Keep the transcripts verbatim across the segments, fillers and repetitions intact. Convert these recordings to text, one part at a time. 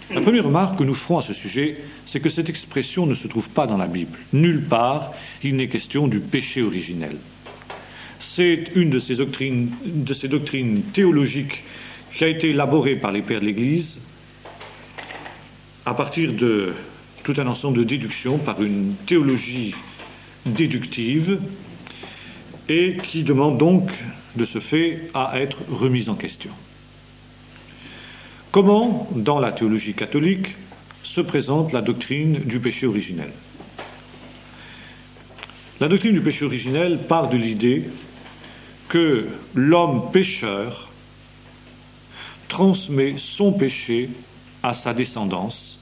La première remarque que nous ferons à ce sujet, c'est que cette expression ne se trouve pas dans la Bible. Nulle part, il n'est question du péché originel. C'est une de ces doctrines, de ces doctrines théologiques qui a été élaborée par les pères de l'Église à partir de tout un ensemble de déductions par une théologie déductive et qui demande donc, de ce fait, à être remise en question. Comment, dans la théologie catholique, se présente la doctrine du péché originel? La doctrine du péché originel part de l'idée que l'homme pécheur transmet son péché à sa descendance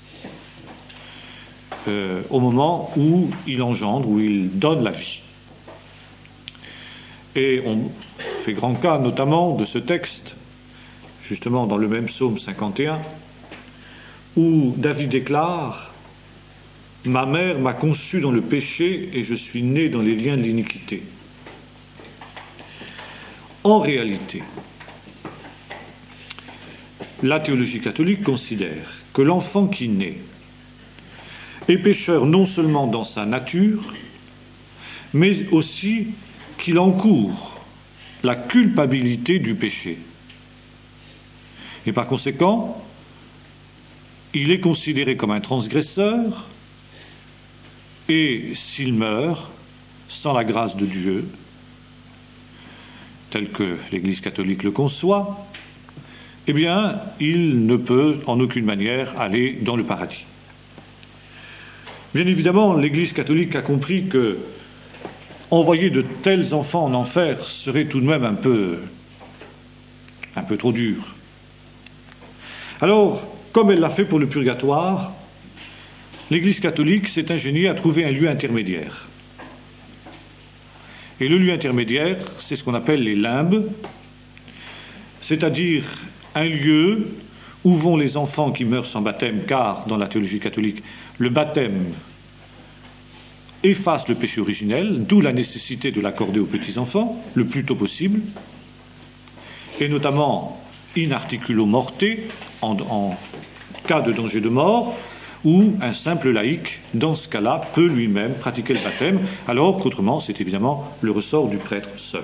euh, au moment où il engendre, où il donne la vie. Et on fait grand cas notamment de ce texte, justement dans le même psaume cinquante et un, où David déclare « Ma mère m'a conçu dans le péché et je suis né dans les liens de l'iniquité ». En réalité, la théologie catholique considère que l'enfant qui naît est pécheur non seulement dans sa nature, mais aussi qu'il encourt la culpabilité du péché. Et par conséquent, il est considéré comme un transgresseur, et s'il meurt sans la grâce de Dieu, tel que l'Église catholique le conçoit, eh bien, il ne peut en aucune manière aller dans le paradis. Bien évidemment, l'Église catholique a compris que envoyer de tels enfants en enfer serait tout de même un peu, un peu trop dur. Alors, comme elle l'a fait pour le purgatoire, l'Église catholique s'est ingéniée à trouver un lieu intermédiaire. Et le lieu intermédiaire, c'est ce qu'on appelle les limbes, c'est-à-dire un lieu où vont les enfants qui meurent sans baptême, car dans la théologie catholique, le baptême efface le péché originel, d'où la nécessité de l'accorder aux petits-enfants le plus tôt possible, et notamment in articulo morte, en, en cas de danger de mort, où un simple laïc, dans ce cas-là, peut lui-même pratiquer le baptême, alors qu'autrement, c'est évidemment le ressort du prêtre seul.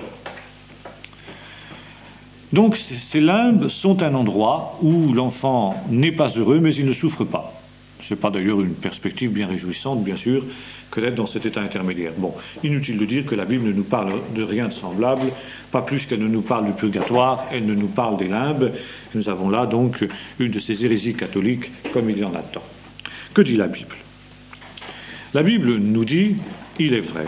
Donc, ces limbes sont un endroit où l'enfant n'est pas heureux, mais il ne souffre pas. Ce n'est pas d'ailleurs une perspective bien réjouissante, bien sûr, que d'être dans cet état intermédiaire. Bon, inutile de dire que la Bible ne nous parle de rien de semblable, pas plus qu'elle ne nous parle du purgatoire, elle ne nous parle des limbes. Nous avons là donc une de ces hérésies catholiques, comme il y en a tant. Que dit la Bible? La Bible nous dit, il est vrai,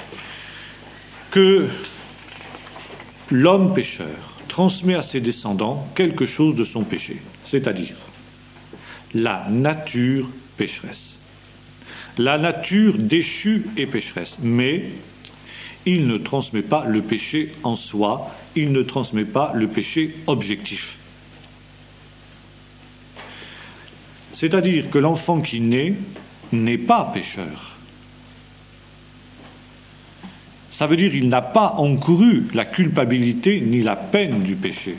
que l'homme pécheur transmet à ses descendants quelque chose de son péché, c'est-à-dire la nature pécheresse. La nature déchue est pécheresse, mais il ne transmet pas le péché en soi, il ne transmet pas le péché objectif. C'est-à-dire que l'enfant qui naît n'est pas pécheur. Ça veut dire qu'il n'a pas encouru la culpabilité ni la peine du péché.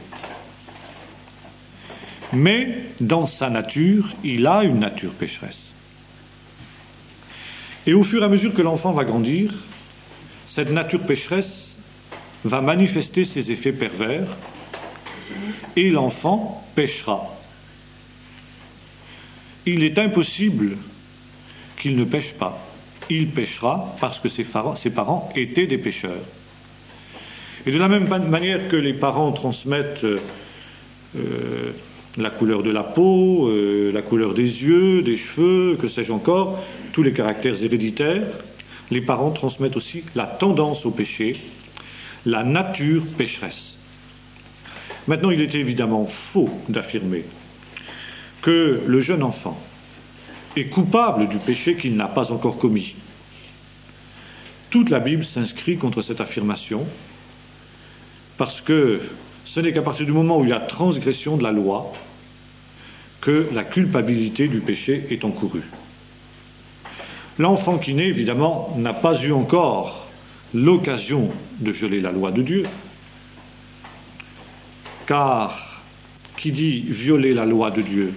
Mais dans sa nature, il a une nature pécheresse. Et au fur et à mesure que l'enfant va grandir, cette nature pécheresse va manifester ses effets pervers et l'enfant péchera. Il est impossible qu'il ne pêche pas. Il péchera parce que ses parents, ses parents étaient des pécheurs. Et de la même manière que les parents transmettent euh, euh, la couleur de la peau, euh, la couleur des yeux, des cheveux, que sais-je encore, tous les caractères héréditaires, les parents transmettent aussi la tendance au péché, la nature pécheresse. Maintenant, il est évidemment faux d'affirmer que le jeune enfant est coupable du péché qu'il n'a pas encore commis. Toute la Bible s'inscrit contre cette affirmation parce que ce n'est qu'à partir du moment où il y a transgression de la loi que la culpabilité du péché est encourue. L'enfant qui naît, évidemment, n'a pas eu encore l'occasion de violer la loi de Dieu, car qui dit violer la loi de Dieu